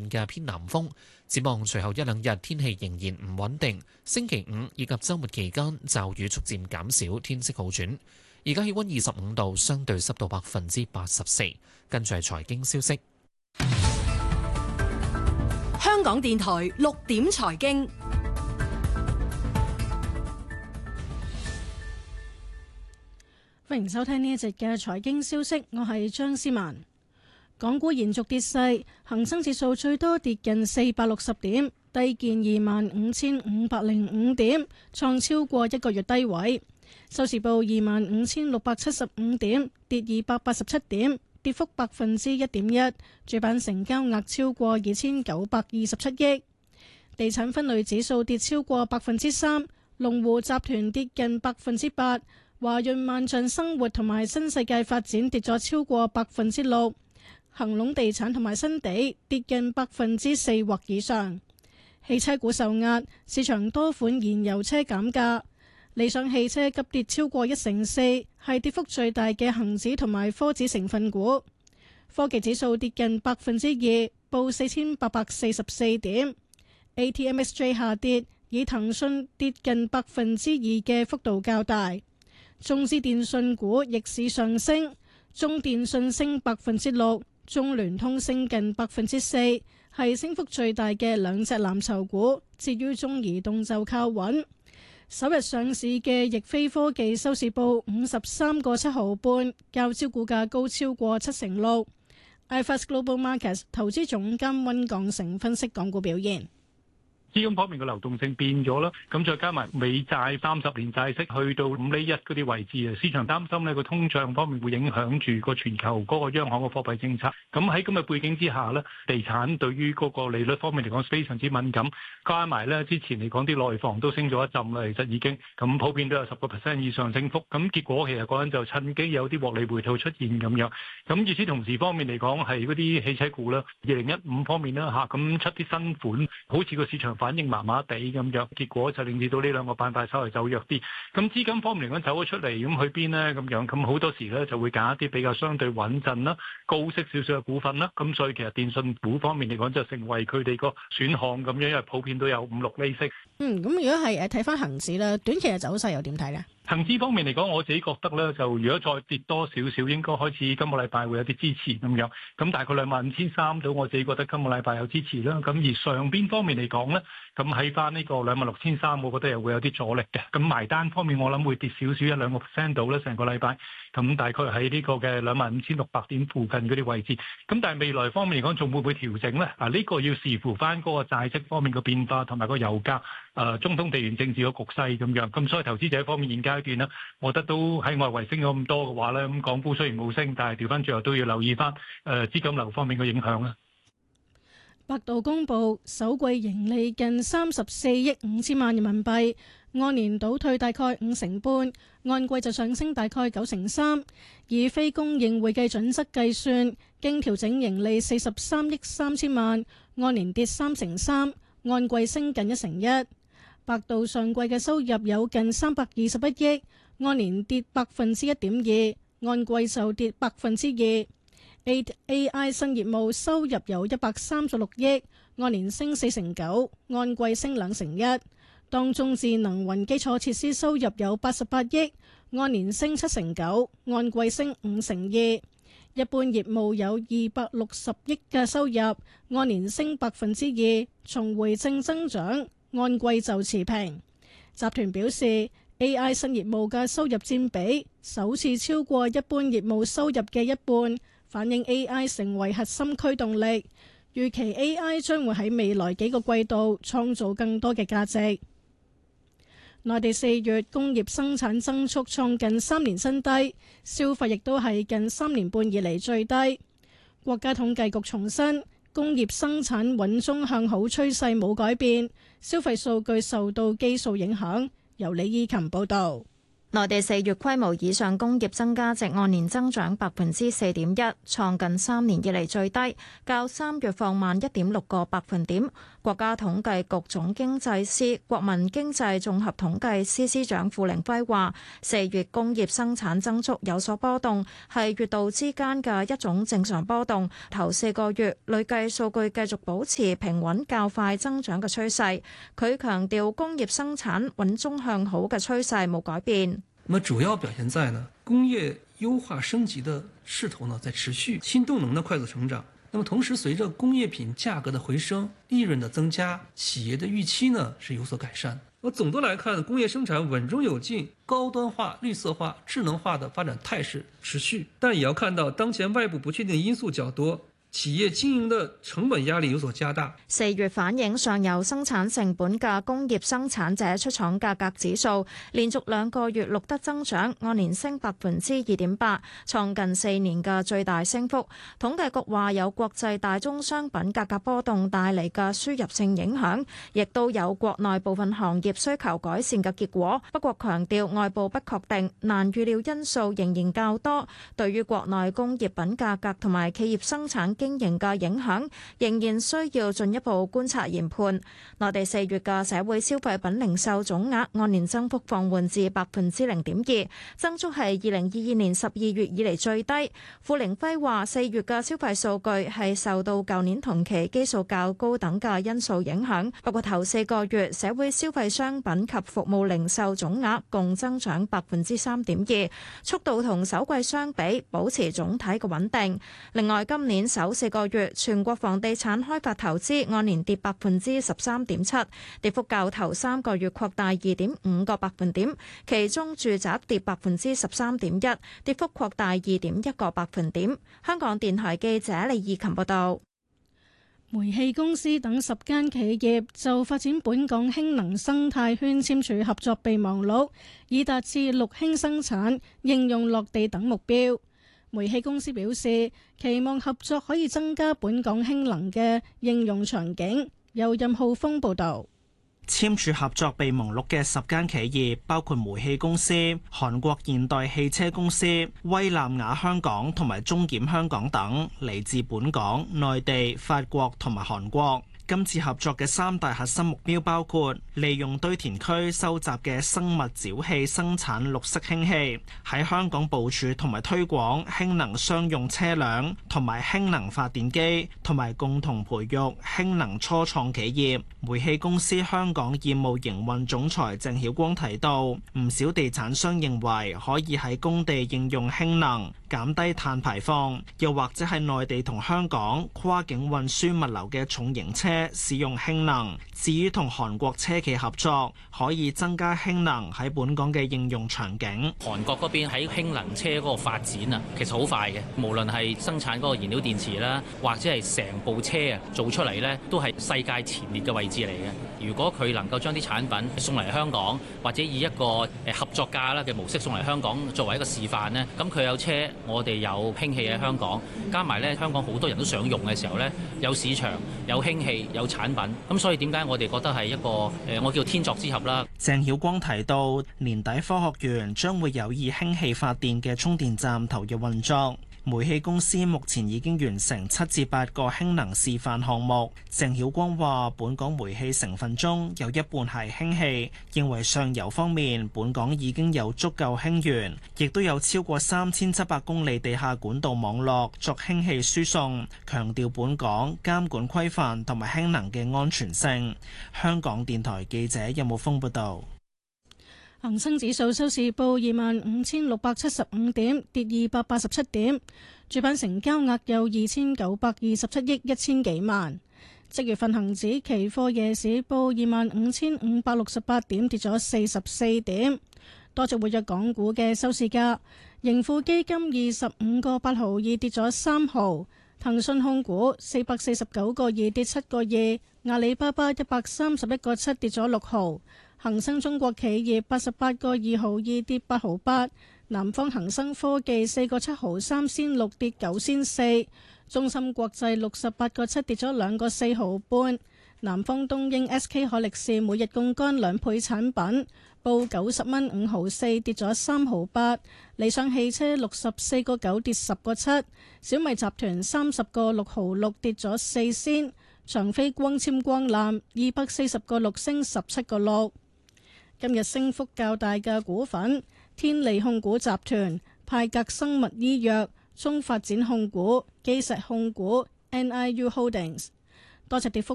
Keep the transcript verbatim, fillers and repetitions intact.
緩嘅偏南風。展望隨後一兩日天氣仍然唔穩定，星期五以及週末期間驟雨逐漸減少，天色好轉。而家氣溫二十五度，相對濕度百分之八十四。跟住係財經消息。 香港電台六點財經， 歡迎收聽呢一節嘅財經消息，我係張思文。港股延續跌勢，恒生指數最多跌近四百六十點，低見二萬五千五百零五點，創超過一個月低位。收市報二萬五千六百七十五點，跌二百八十七點，跌幅百分之一點一。主板成交額超過二千九百二十七億。地產分類指數跌超過百分之三，龍湖集團跌近百分之八，華潤萬象生活同埋新世界發展跌咗超過百分之六。恒隆地產同埋新地跌近百分之四或以上。汽車股受壓，市場多款燃油車減價，理想汽車急跌超過一成四，係跌幅最大嘅恒指同埋科指成分股。科技指數跌近百分之二，報四千八百四十四點。A T M X J 下跌，以騰訊跌近百分之二嘅幅度較大。中資電訊股逆市上升，中電訊升百分之六。中聯通升近百分之四，係升幅最大嘅兩隻藍籌股。至於中移動就靠穩。首日上市嘅易飛科技收市報五十三個七毫半，較招股價高超過七成六。iFAST Global Markets 投資總監溫鋼成分析港股表現。 資金方面嘅流動性變咗啦，咁再加埋美債三十年債息去到五厘一嗰啲位置啊，市場擔心呢個通脹方面會影響住個全球嗰個央行嘅貨幣政策。咁喺咁嘅背景之下呢，地產對於嗰個利率方面嚟講非常之敏感，加埋呢之前嚟講啲內房都升咗一陣啦，其實已經咁普遍都有十個 percent 以上升幅。咁結果其實嗰陣就趁機有啲獲利回吐出現咁樣。咁與此同時方面嚟講係嗰啲汽車股啦，二零一五方面啦嚇，咁出啲新款，好似個市場反應麻麻地咁樣，結果就令至到呢兩個板塊稍微走弱啲。咁資金方面嚟講走咗出嚟，咁去邊呢？咁樣咁好多時咧就會揀一啲比較相對穩陣啦、高息少少嘅股份啦。咁所以其實電信股方面嚟講就成為佢哋個選項咁樣，因為普遍都有五六厘息。 嗯，咁如果係誒睇翻恒指咧，短期嘅走勢又點睇呢？ 恒指方面嚟講，我自己覺得咧，就如果再跌多少少，應該開始今個禮拜會有啲支持咁樣。咁大概兩萬五千三到，我自己覺得今個禮拜有支持啦。咁而上邊方面嚟講咧，咁喺翻呢個兩萬六千三，我覺得又會有啲阻力嘅。咁埋單方面，我諗會跌少少一兩個 percent 到啦，成個禮拜。咁大概喺呢個嘅兩萬五千六百點附近嗰啲位置。咁但係未來方面嚟講，仲會唔會調整咧？啊，呢個要視乎翻嗰個債息方面嘅變化，同埋個油價、誒中東地緣政治嘅局勢咁樣。咁所以投資者方面現階段咧，我覺得都喺外圍升咗咁多嘅話咧，咁港股雖然冇升，但係調翻最後都要留意翻誒資金流方面嘅影響啦。 百度公布首季盈利近三十四億五千萬人民幣，按年倒退大概五成半，按季就上升大概九成三。以非公認會計準則計算，經調整盈利四十三億三千萬，按年跌三成三，按季升近一成一。百度上季嘅收入有近三百二十一億，按年跌百分之一點二，按季就跌百分之二。A I 新業務收入有一百三十六億，按年升四成九，按季升兩成一。當中智能雲基礎設施收入有八十八億，按年升七成九，按季升五成二。一般業務有二百六十億嘅收入，按年升百分之二，重回正增長，按季就持平。集團表示 A I 新業務嘅收入佔比首次超過一般業務收入嘅一半，反映 A I 成為核心驅動力。預期 A I 將會喺未來幾個季度創造更多嘅價值。內地四月工業生產增速創近三年新低，消費亦都係近三年半以嚟最低。國家統計局重申，工業生產穩中向好趨勢冇改變，消費數據受到基數影響。由李依琴報導。 內地四月規模以上工業增加值按年增長百分之四點一，創近三年以嚟最低，較三月放慢一點六個百分點。國家統計局總經濟司、國民經濟綜合統計司司長傅凌輝話：四月工業生產增速有所波動，係月度之間嘅一種正常波動。頭四個月累計數據繼續保持平穩較快增長嘅趨勢。佢強調工業生產穩中向好嘅趨勢冇改變。 那麼主要表現在呢，工業優化升級的勢頭呢在持續，新動能的快速成長。那麼同時，隨着工業品價格的回升，利潤的增加，企業的預期呢是有所改善。那總的來看，工業生產穩中有進，高端化、綠色化、智能化的發展態勢持續。但也要看到，當前外部不確定因素較多，企業經營的成本壓力有所加大。 四月反映上游生產成本嘅工業生產者出廠價格指數連續兩個月錄得增長，按年升百分之二點八，創近四年嘅最大升幅。統計局話有國際大宗商品價格波動帶嚟嘅輸入性影響，亦都有國內部分行業需求改善嘅結果。不過強調外部不確定、難預料因素仍然較多，對於國內工業品價格同埋企業生產經營嘅影響仍然需要進一步觀察研判。內地四月嘅社會消費品零售總額按年增幅放緩至百分之零點二，增速係二零二二年十二月以嚟最低。傅凌輝話：四月嘅消費數據係受到舊年同期基數較高等嘅因素影響，不過頭四個月社會消費商品及服務零售總額共增長百分之三點二，速度同首季相比保持總體嘅穩定。另外，今年首四個月全國房地產開發投資按年跌百分之十三點七，跌幅較頭三個月擴大二點五個百分點，其中住宅跌百分之十三點一，跌幅擴大二點一個百分點。香港電台記者李義琴報道。 煤氣公司等十間企業就發展本港氫能生態圈簽署合作備忘錄，以達至綠氫生產、應用落地等目標。煤氣公司表示，期望合作可以增加本港氫能嘅應用場景。由任浩峰報導。 簽署合作備忘錄嘅十間企業包括煤氣公司、韓國現代汽車公司、威納雅香港同埋中檢香港等，嚟自本港、內地、法國同埋韓國。今次合作嘅三大核心目標包括利用堆填區收集嘅生物沼氣生產綠色氫氣，喺香港部署同埋推廣氫能商用車輛同埋氫能發電機，同埋共同培育氫能初創企業。煤氣公司香港業務營運總裁鄭曉光提到，唔少地產商認為可以喺工地應用氫能，減低碳排放，又或者係內地同香港跨境運輸物流嘅重型車使用氫能。至於同韓國車企合作，可以增加氫能喺本港嘅應用場景。 韓國嗰邊喺氫能車嗰個發展啊，其實好快嘅，無論係生產嗰個燃料電池啦，或者係成部車啊做出嚟呢，都係世界前列嘅位置嚟嘅。如果佢能夠將啲產品送嚟香港，或者以一個誒合作價啦嘅模式送嚟香港作為一個示範呢，咁佢有車，我哋有氫氣喺香港，加埋咧香港好多人都想用嘅時候呢，有市場、有氫氣、有產品，咁所以點解我哋覺得係一個誒，我叫天作之合啦。 鄭曉光提到，年底科學園將會有以氫氣發電嘅充電站投入運作。煤氣公司目前已經完成七至八個氫能示範項目。鄭曉光話：本港煤氣成分中有一半係氫氣，認為上游方面本港已經有足夠氫源，亦都有超過三千七百公里地下管道網絡作氫氣輸送。強調本港監管規範同埋氫能嘅安全性。香港電台記者任武峰報道。 恒生指數收市報二萬五千六百七十五點，跌二百八十七點。主板成交額有二千九百二十七億一千幾萬。即月份恒指期貨夜市報二萬五千五百六十八點，跌咗四十四點。多隻活躍港股嘅收市價，盈富基金二十五個八毫二跌咗三毫，騰訊控股四百四十九個二跌七個二，阿里巴巴一百三十一個七跌咗六毫。恒生中國企業八十八個二毫二跌八毫八，南方恒生科技四個七毫三仙六跌九仙四，中芯國際六十八個七跌咗兩個四毫半， 南方東英 S K 海力士每日槓桿兩倍產品報九十蚊五毫四，跌咗三毫八。理想汽車六十四個九跌十個七。小米集團三十個六毫六跌咗四仙。長飛光纖光纜二百四十個六升十七個六。今日升幅較大嘅股份：天利控股集團、派格生物醫藥、中發展控股、基石控股、N I U Holdings。多隻跌幅